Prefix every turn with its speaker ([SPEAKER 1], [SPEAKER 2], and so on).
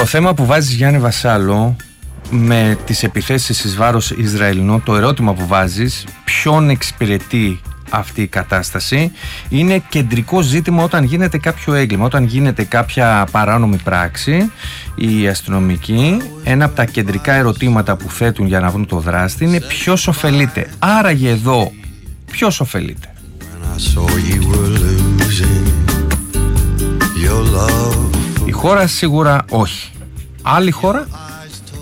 [SPEAKER 1] Το θέμα που βάζεις, Γιάννη Βασάλο, με τις επιθέσεις εις βάρος Ισραηλινών, το ερώτημα που βάζεις, ποιον εξυπηρετεί αυτή η κατάσταση, είναι κεντρικό ζήτημα όταν γίνεται κάποιο έγκλημα, όταν γίνεται κάποια παράνομη πράξη. Οι αστυνομικοί, ένα από τα κεντρικά ερωτήματα που θέτουν για να βρουν το δράστη είναι ποιος ωφελείται. Άραγε εδώ ποιος ωφελείται? Η χώρα σίγουρα όχι. Άλλη χώρα?